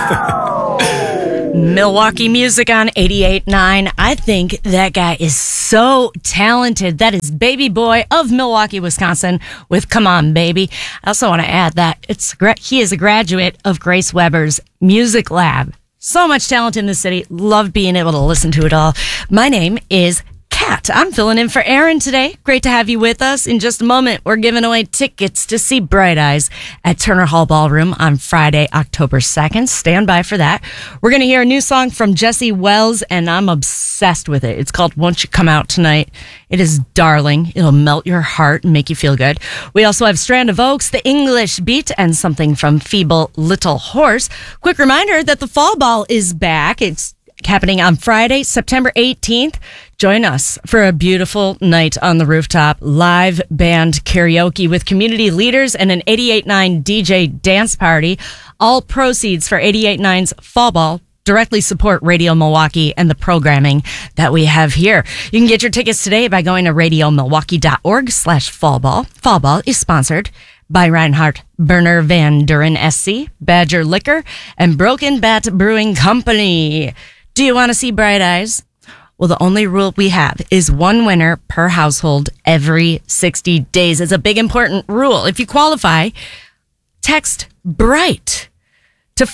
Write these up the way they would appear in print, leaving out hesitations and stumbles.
Milwaukee music on 88.9. I think that guy is so talented. That is Baby Boy of Milwaukee, Wisconsin with Come On Baby. I also want to add that he is a graduate of Grace Weber's Music Lab. So much talent in the city. Love being able to listen to it all. My name is Kat. I'm filling in for Aaron today. Great to have you with us. In just a moment, we're giving away tickets to see Bright Eyes at Turner Hall Ballroom on Friday, October 2nd. Stand by for that. We're going to hear a new song from Jesse Wells, and I'm obsessed with it. It's called Won't You Come Out Tonight. It is darling. It'll melt your heart and make you feel good. We also have Strand of Oaks, The English Beat, and something from Feeble Little Horse. Quick reminder that the Fall Ball is back. It's happening on Friday, September 18th. Join us for a beautiful night on the rooftop, live band karaoke with community leaders and an 88.9 DJ dance party. All proceeds for 88.9's Fall Ball directly support Radio Milwaukee and the programming that we have here. You can get your tickets today by going to radiomilwaukee.org/fallball. Fall Ball is sponsored by Reinhardt Berner Van Duren SC, Badger Liquor, and Broken Bat Brewing Company. Do you want to see Bright Eyes? Well, the only rule we have is one winner per household every 60 days. It's a big, important rule. If you qualify, text BRIGHT to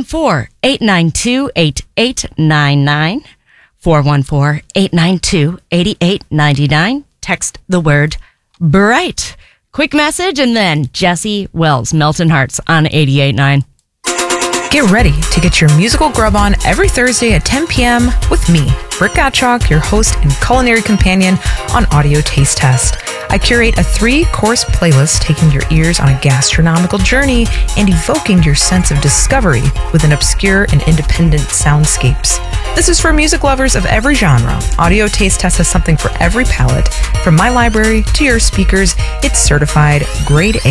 414-892-8899. 414-892-8899. Text the word BRIGHT. Quick message, and then Jesse Wells, Melton Hearts on 88.9. Get ready to get your musical grub on every Thursday at 10 p.m. with me, Britt Gottschalk, your host and culinary companion on Audio Taste Test. I curate a 3-course playlist taking your ears on a gastronomical journey and evoking your sense of discovery within obscure and independent soundscapes. This is for music lovers of every genre. Audio Taste Test has something for every palate. From my library to your speakers, it's certified grade A